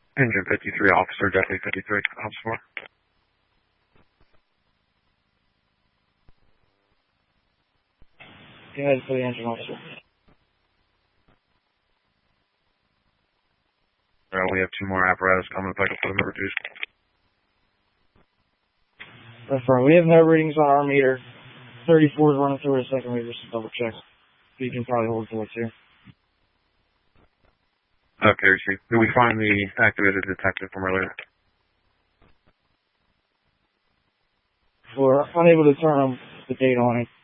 Engine 53, Officer, Deputy 53, Officer 4. Go ahead for the engine, officer. We have 2 more apparatus coming if I can put them reduced. That's right. We have no readings on our meter. 34 is running through a second meter, just to double check. So you can probably hold it here. Okay, Chief. Did we find the activated detective from earlier? We're unable to turn the date on it.